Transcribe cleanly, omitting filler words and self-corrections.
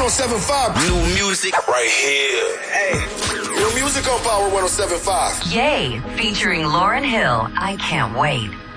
107.5. New music right here. Hey, new music on Power 107.5. Yay, featuring Lauryn Hill. I can't wait.